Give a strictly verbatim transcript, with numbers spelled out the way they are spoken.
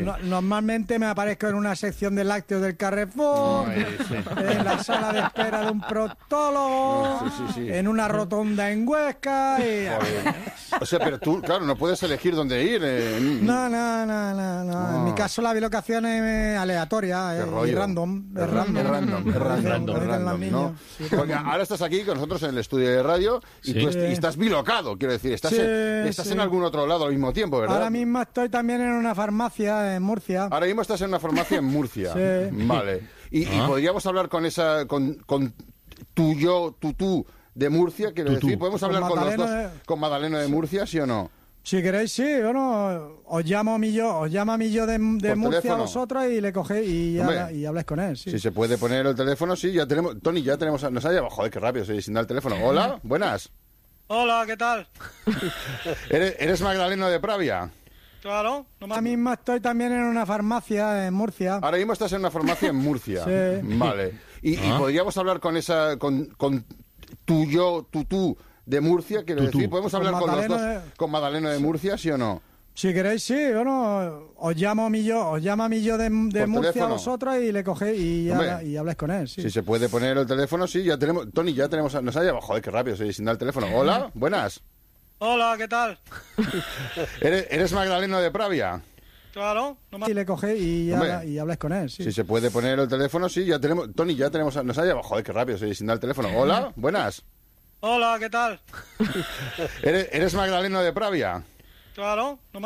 No, normalmente me aparezco en una sección de lácteos del Carrefour, Ay, sí. en la sala de espera de un proctólogo, Sí, sí, sí. en una rotonda en Huesca y... O sea, pero tú, claro, no puedes elegir dónde ir. Eh. No, no, no, no, no. En No. mi caso la bilocación es aleatoria, Qué eh, rollo. y random. Es Es random, random, es random, es Como random, dicen es los random, niños. ¿no? Sí, Porque ahora estás aquí con nosotros en el estudio de radio y, Sí. tú est- y Sí. estás bilocado, quiero decir. Estás, Sí, en, estás sí. en algún otro lado al mismo tiempo, ¿verdad? Ahora mismo estoy también en una farmacia en Murcia. Ahora mismo estás en una farmacia en Murcia. Sí. Vale. Y, y Ah. podríamos hablar con esa, con, con tu yo, tu tú de Murcia, quiero Tú, tú. decir. ¿Podemos Con hablar con los dos? Magdalena de- Con Madalena de Murcia, ¿sí o no? Si queréis, sí, bueno, os llamo a mi yo, os llama a mi yo de, de Por Murcia teléfono. a vosotros y le cogéis y, Hombre. habla- y habláis con él, sí. Si se puede poner el teléfono, sí, ya tenemos. Tony, ya tenemos. Nos ha llamado. Joder, qué rápido, sí, sin dar el teléfono. Hola, buenas. Hola, ¿qué tal? ¿Eres, eres Magdaleno de Pravia? Claro, no me... Ahora mismo estoy también en una farmacia en Murcia. Ahora mismo estás en una farmacia en Murcia. Sí. Vale. Y, y Ah. podríamos hablar con esa, con, con tu yo, tu tú de Murcia, quiero Tú, tú. decir. ¿Podemos Con hablar con los dos? Magdalena de- Con Madalena de Murcia, ¿sí o no? Si queréis, sí, bueno, os llamo a mi yo, os llama a mi yo de, de Por Murcia teléfono. a vosotros y le cogéis y, Hombre. habla- y habláis con él, sí. Si se puede poner el teléfono, sí, ya tenemos. Tony, ya tenemos. Nos ha llamado. Joder, qué rápido, sí, sin dar el teléfono. Hola, buenas. Hola, ¿qué tal? ¿Eres, eres Magdaleno de Pravia? Claro, no me... Y le cogéis y, Hombre. habla- y habláis con él, sí. Si se puede poner el teléfono, sí, ya tenemos. Tony, ya tenemos. Nos ha llamado. Joder, qué rápido, sí, sin dar el teléfono. Hola, buenas. Hola, ¿qué tal? ¿Eres, eres Magdaleno de Pravia? Claro, no me...